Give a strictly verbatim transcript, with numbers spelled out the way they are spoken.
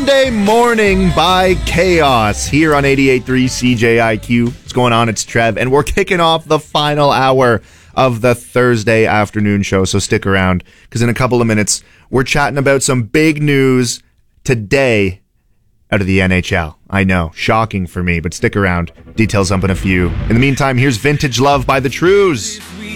Monday morning by Chaos here on eighty-eight point three C J I Q. What's going on? It's Trev, and we're kicking off the final hour of the Thursday afternoon show, so stick around, because in a couple of minutes, we're chatting about some big news today out of the N H L. I know, shocking for me, but stick around. Details up in a few. In the meantime, here's Vintage Love by The Trues.